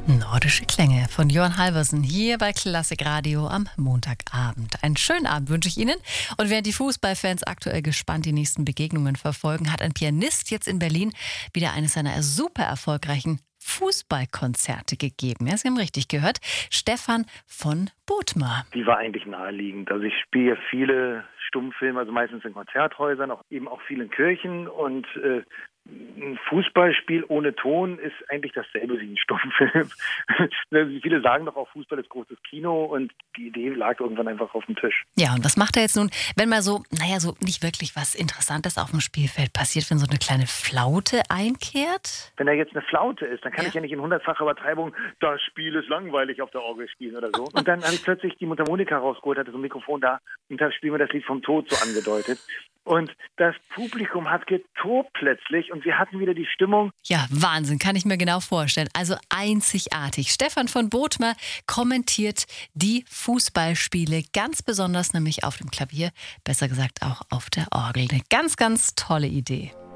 Nordische Klänge von Johann Halvorsen hier bei Klassik Radio am Montagabend. Einen schönen Abend wünsche ich Ihnen. Und während die Fußballfans aktuell gespannt die nächsten Begegnungen verfolgen, hat ein Pianist jetzt in Berlin wieder eines seiner super erfolgreichen Fußballkonzerte gegeben. Ja, Sie haben richtig gehört. Stefan von Bothmer. Die war eigentlich naheliegend. Also ich spiele viele Stummfilme, also meistens in Konzerthäusern, eben auch viel in Kirchen, und ein Fußballspiel ohne Ton ist eigentlich dasselbe wie ein Stummfilm. Viele sagen doch auch, Fußball ist großes Kino, und die Idee lag irgendwann einfach auf dem Tisch. Ja, und was macht er jetzt nun, wenn mal so nicht wirklich was Interessantes auf dem Spielfeld passiert, wenn so eine kleine Flaute einkehrt? Wenn da jetzt eine Flaute ist, dann kann ich ja nicht in 100-facher Übertreibung das Spiel ist langweilig auf der Orgel spielen oder so. Und dann habe ich plötzlich die Mundharmonika rausgeholt, hatte so ein Mikrofon da, und da spielen wir das Lied vom Tod so angedeutet. Und das Publikum hat getobt plötzlich, und wir hatten wieder die Stimmung. Ja, Wahnsinn, kann ich mir genau vorstellen. Also einzigartig. Stefan von Bothmer kommentiert die Fußballspiele ganz besonders, nämlich auf dem Klavier, besser gesagt auch auf der Orgel. Eine ganz, ganz tolle Idee.